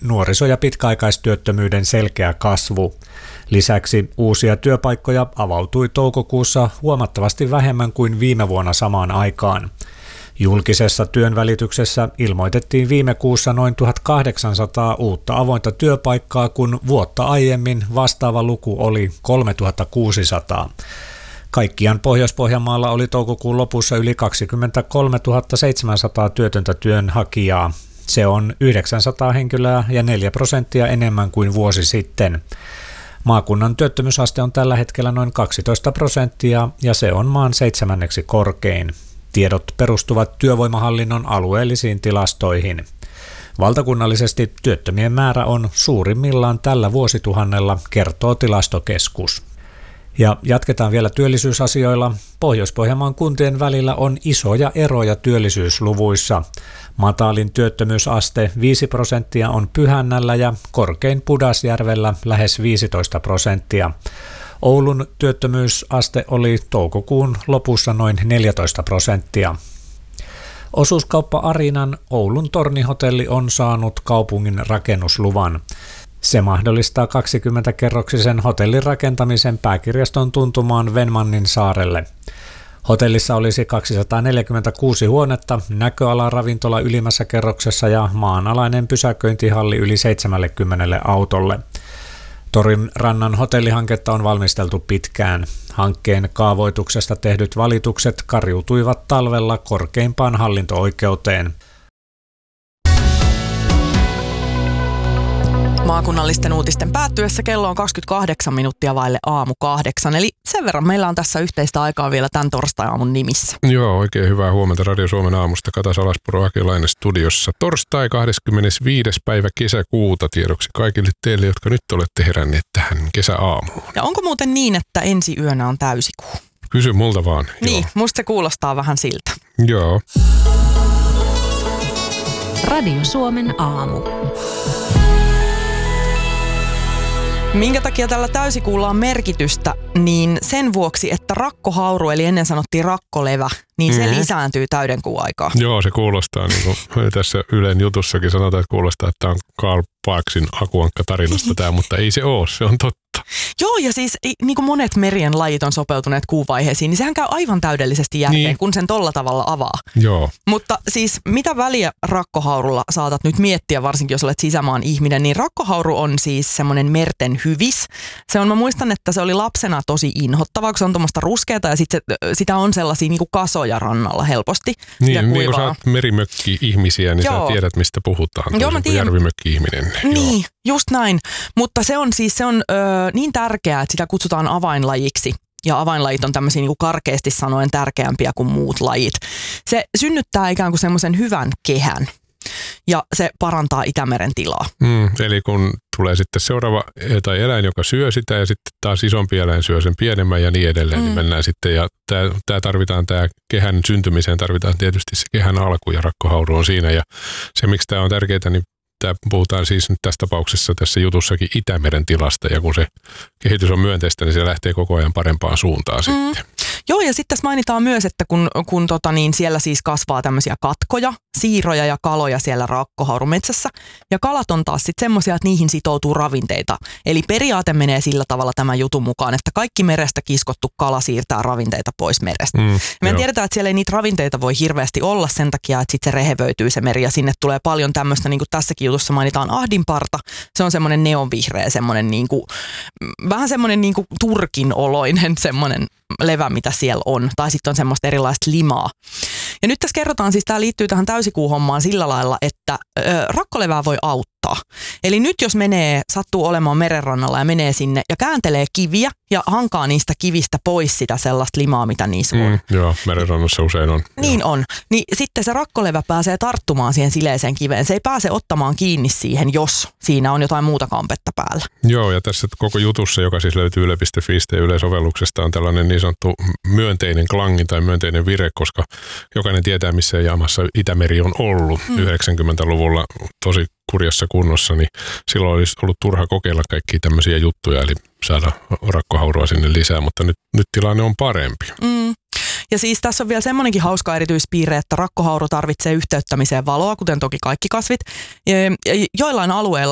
nuoriso- ja pitkäaikaistyöttömyyden selkeä kasvu. Lisäksi uusia työpaikkoja avautui toukokuussa huomattavasti vähemmän kuin viime vuonna samaan aikaan. Julkisessa työnvälityksessä ilmoitettiin viime kuussa noin 1800 uutta avointa työpaikkaa, kun vuotta aiemmin vastaava luku oli 3600. Kaikkiaan Pohjois-Pohjanmaalla oli toukokuun lopussa yli 23 700 työtöntä työnhakijaa. Se on 900 henkilöä ja 4% enemmän kuin vuosi sitten. Maakunnan työttömyysaste on tällä hetkellä noin 12% ja se on maan 7. korkein. Tiedot perustuvat työvoimahallinnon alueellisiin tilastoihin. Valtakunnallisesti työttömien määrä on suurimmillaan tällä vuosituhannella, kertoo Tilastokeskus. Ja jatketaan vielä työllisyysasioilla. Pohjois-Pohjanmaan kuntien välillä on isoja eroja työllisyysluvuissa. Matalin työttömyysaste 5% on Pyhännällä ja korkein Pudasjärvellä lähes 15%. Oulun työttömyysaste oli toukokuun lopussa noin 14%. Osuuskauppa Arinan Oulun tornihotelli on saanut kaupungin rakennusluvan. Se mahdollistaa 20-kerroksisen hotellin rakentamisen pääkirjaston tuntumaan Venmannin saarelle. Hotellissa olisi 246 huonetta, näköalaravintola ylimmässä kerroksessa ja maanalainen pysäköintihalli yli 70 autolle. Torin rannan hotellihanketta on valmisteltu pitkään. Hankkeen kaavoituksesta tehdyt valitukset kariutuivat talvella korkeimpaan hallinto-oikeuteen. Maakunnallisten uutisten päättyessä kello on 28 minuuttia vaille aamu 8, eli sen verran meillä on tässä yhteistä aikaa vielä tämän torstai-aamun nimissä. Joo, oikein hyvää huomenta Radio Suomen aamusta. Kata Salaspuro Akelainen studiossa. Torstai 25. päivä kesäkuuta tiedoksi kaikille teille, jotka nyt olette heränneet tähän kesäaamuun. Ja onko muuten niin, että ensi yönä on täysikuu? Kysy multa vaan. Niin, joo. Musta se kuulostaa vähän siltä. Joo. Radio Suomen aamu. Minkä takia tällä täysikuulla on merkitystä, niin sen vuoksi, että rakkohauru, eli ennen sanottiin rakkolevä, niin se lisääntyy täydenkuun aikaa. Joo, se kuulostaa, niin kuin tässä Ylen jutussakin sanotaan, että kuulostaa, että tämä on Karl Parksin Akuankka-tarinasta tämä, mutta ei se ole, se on totta. Joo, ja siis niin kuin monet merien lajit on sopeutuneet kuuvaiheisiin, niin sehän käy aivan täydellisesti järkeen, niin, kun sen tolla tavalla avaa. Joo. Mutta siis mitä väliä rakkohaurulla saatat nyt miettiä, varsinkin jos olet sisämaan ihminen, niin rakkohauru on siis semmoinen merten hyvis. Mä muistan, että se oli lapsena tosi inhottavaa, kun se on tuommoista ruskeata ja sitä on sellaisia niin kuin kasoja rannalla helposti. Niin kun sä oot merimökki-ihmisiä, niin Joo. Sä tiedät, mistä puhutaan. Joo, mä tiedän. Järvimökki-ihminen. Niin, joo. Just näin. Mutta se on niin tärkeää, että sitä kutsutaan avainlajiksi. Ja avainlajit on tämmöisiä niin kuin karkeasti sanoen tärkeämpiä kuin muut lajit. Se synnyttää ikään kuin semmoisen hyvän kehän ja se parantaa Itämeren tilaa. Eli kun tulee sitten seuraava tai eläin, joka syö sitä ja sitten taas isompi eläin syö sen pienemmän ja niin edelleen, niin mennään sitten. Ja tämä kehän syntymiseen tarvitaan tietysti se kehän alku ja rakkohauru on siinä. Ja se, miksi tämä on tärkeää, niin puhutaan siis nyt tässä tapauksessa tässä jutussakin Itämeren tilasta, ja kun se kehitys on myönteistä, niin se lähtee koko ajan parempaan suuntaan sitten. Joo, ja sitten tässä mainitaan myös, että kun siellä siis kasvaa tämmöisiä katkoja, siiroja ja kaloja siellä rakkohaurumetsässä, ja kalat on taas sitten semmoisia, että niihin sitoutuu ravinteita. Eli periaate menee sillä tavalla tämän jutun mukaan, että kaikki merestä kiskottu kala siirtää ravinteita pois merestä. Me tiedetään, että siellä ei niitä ravinteita voi hirveästi olla sen takia, että sitten se rehevöityy se meri, ja sinne tulee paljon tämmöistä, niin kuin tässäkin jutussa mainitaan ahdinparta. Se on semmoinen neonvihreä, semmoinen vähän semmoinen turkin oloinen semmoinen levä, mitä siellä on. Tai sitten on semmoista erilaista limaa. Ja nyt tässä kerrotaan, siis tämä liittyy tähän täysikuuhommaan sillä lailla, että rakkolevää voi auttaa. Eli nyt jos sattuu olemaan merenrannalla ja menee sinne ja kääntelee kiviä ja hankaa niistä kivistä pois sitä sellaista limaa, mitä niissä on. Joo, merenrannassa usein on. Niin on. Niin sitten se rakkolevä pääsee tarttumaan siihen sileeseen kiveen. Se ei pääse ottamaan kiinni siihen, jos siinä on jotain muuta kampetta päällä. Joo, ja tässä koko jutussa, joka siis löytyy yle.fi Yle-sovelluksesta, on tällainen niin sanottu myönteinen klangi tai myönteinen vire, koska jokainen tietää, missä jamassa Itämeri on ollut 90-luvulla tosi kurjassa kunnossa, niin silloin olisi ollut turha kokeilla kaikkia tämmöisiä juttuja, eli saada rakkohaurua sinne lisää, mutta nyt tilanne on parempi. Ja siis tässä on vielä semmoinenkin hauska erityispiirre, että rakkohauru tarvitsee yhteyttämiseen valoa, kuten toki kaikki kasvit. Ja joillain alueilla